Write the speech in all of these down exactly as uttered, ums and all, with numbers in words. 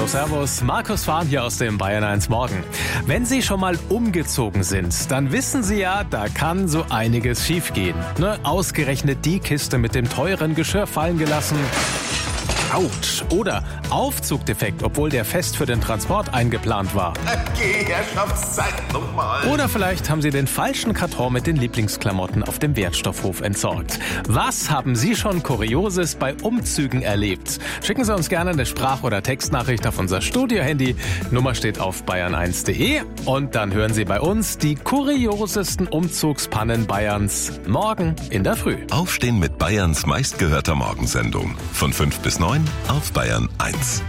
Hallo, servus, Markus Fahn hier aus dem Bayern eins Morgen. Wenn Sie schon mal umgezogen sind, dann wissen Sie ja, da kann so einiges schiefgehen. Ne? Ausgerechnet die Kiste mit dem teuren Geschirr fallen gelassen. Autsch. Oder Aufzugdefekt, obwohl der fest für den Transport eingeplant war. Okay, Herrschaftszeit nochmal. Oder vielleicht haben Sie den falschen Karton mit den Lieblingsklamotten auf dem Wertstoffhof entsorgt. Was haben Sie schon Kurioses bei Umzügen erlebt? Schicken Sie uns gerne eine Sprach- oder Textnachricht auf unser Studio-Handy. Nummer steht auf bayern eins punkt de und dann hören Sie bei uns die kuriosesten Umzugspannen Bayerns morgen in der Früh. Aufstehen mit Bayerns meistgehörter Morgensendung. Von fünf bis neun auf Bayern eins.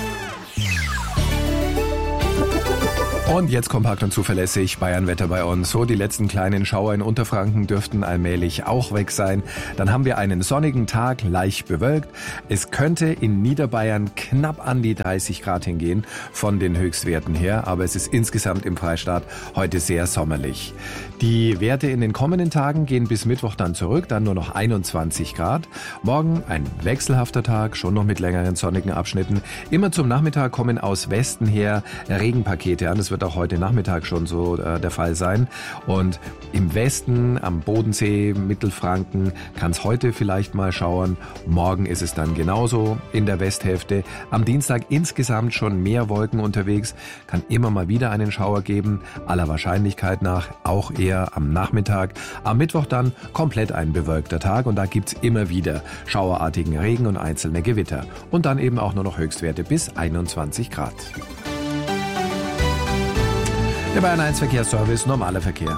Und jetzt kompakt und zuverlässig Bayernwetter bei uns. So, die letzten kleinen Schauer in Unterfranken dürften allmählich auch weg sein. Dann haben wir einen sonnigen Tag, leicht bewölkt. Es könnte in Niederbayern knapp an die dreißig Grad hingehen von den Höchstwerten her, aber es ist insgesamt im Freistaat heute sehr sommerlich. Die Werte in den kommenden Tagen gehen bis Mittwoch dann zurück, dann nur noch einundzwanzig Grad. Morgen ein wechselhafter Tag, schon noch mit längeren sonnigen Abschnitten. Immer zum Nachmittag kommen aus Westen her Regenpakete an. Das wird auch heute Nachmittag schon so äh, der Fall sein. Und im Westen, am Bodensee, Mittelfranken, kann es heute vielleicht mal schauern. Morgen ist es dann genauso in der Westhälfte. Am Dienstag insgesamt schon mehr Wolken unterwegs. Kann immer mal wieder einen Schauer geben. Aller Wahrscheinlichkeit nach auch eher am Nachmittag. Am Mittwoch dann komplett ein bewölkter Tag. Und da gibt's immer wieder schauerartigen Regen und einzelne Gewitter. Und dann eben auch nur noch Höchstwerte bis einundzwanzig Grad. Der Bayern eins Verkehrsservice, normaler Verkehr.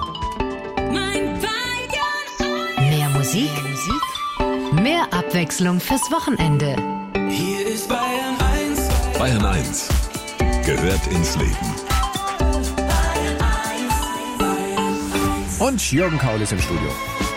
Mehr Musik, mehr Abwechslung fürs Wochenende. Hier ist Bayern eins. Bayern eins gehört ins Leben. Und Jürgen Kaul ist im Studio.